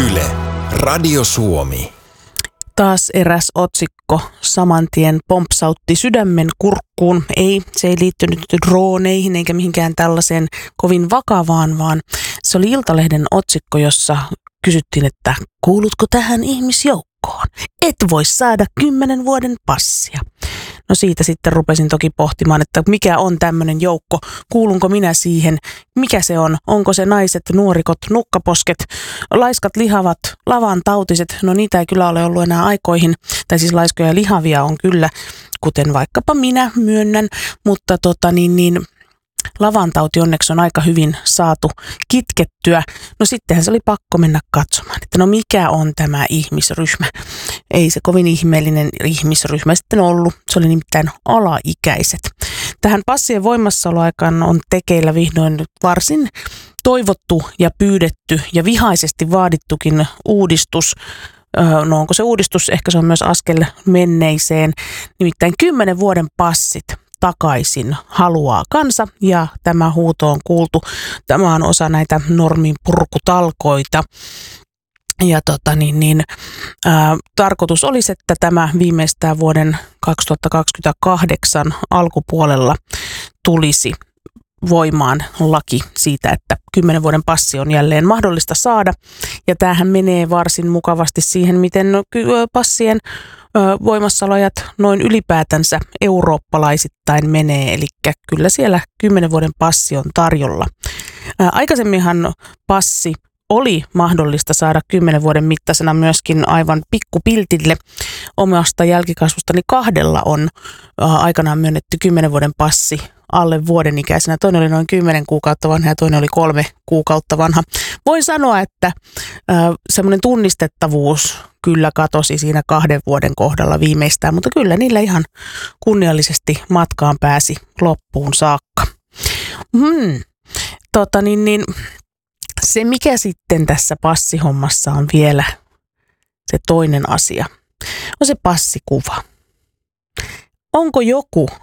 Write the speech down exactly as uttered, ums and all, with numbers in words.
Yle, Radio Suomi. Taas eräs otsikko saman tien pompsautti sydämen kurkkuun. Ei, se ei liittynyt drooneihin eikä mihinkään tällaiseen kovin vakavaan, vaan se oli Iltalehden otsikko, jossa kysyttiin, että kuulutko tähän ihmisjoukkoon? Et voi saada kymmenen vuoden passia. No siitä sitten rupesin toki pohtimaan, että mikä on tämmöinen joukko, kuulunko minä siihen, mikä se on, onko se naiset, nuorikot, nukkaposket, laiskat, lihavat, lavan tautiset, no niitä ei kyllä ole ollut enää aikoihin, tai siis laiskoja ja lihavia on kyllä, kuten vaikkapa minä myönnän, mutta tota niin, niin lavantauti onneksi on aika hyvin saatu kitkettyä. No sittenhän se oli pakko mennä katsomaan, että no mikä on tämä ihmisryhmä. Ei se kovin ihmeellinen ihmisryhmä sitten ollut, se oli nimittäin alaikäiset. Tähän passien voimassaoloaikaan on tekeillä vihdoin varsin toivottu ja pyydetty ja vihaisesti vaadittukin uudistus. No onko se uudistus, ehkä se on myös askel menneiseen, nimittäin kymmenen vuoden passit takaisin haluaa kansa ja tämä huuto on kuultu. Tämä on osa näitä normin purkutalkoita. Ja tota niin, niin, ää, tarkoitus olisi, että tämä viimeistään vuoden kaksituhattakaksikymmentäkahdeksan alkupuolella tulisi voimaan laki siitä, että kymmenen vuoden passi on jälleen mahdollista saada. Ja tämähän menee varsin mukavasti siihen, miten passien voimassaolojat noin ylipäätänsä eurooppalaisittain menee, eli kyllä siellä kymmenen vuoden passi on tarjolla. Ää, aikaisemminhan passi oli mahdollista saada kymmenen vuoden mittaisena myöskin aivan pikkupiltille. Omasta jälkikasvustani kahdella on ää, aikanaan myönnetty kymmenen vuoden passi alle vuoden ikäisenä. Toinen oli noin kymmenen kuukautta vanha ja toinen oli kolme kuukautta vanha. Voin sanoa, että ää, semmoinen tunnistettavuus kyllä katosi siinä kahden vuoden kohdalla viimeistään, mutta kyllä niillä ihan kunniallisesti matkaan pääsi loppuun saakka. Hmm. Tota niin, niin, se mikä sitten tässä passihommassa on vielä se toinen asia, on se passikuva. Onko joku